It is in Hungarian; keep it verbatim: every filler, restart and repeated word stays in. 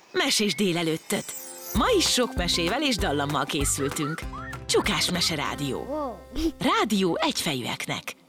Mesés délelőttöt! Ma is sok mesével és dallammal készültünk. Csukás Mese Rádió. Rádió egyfejűeknek.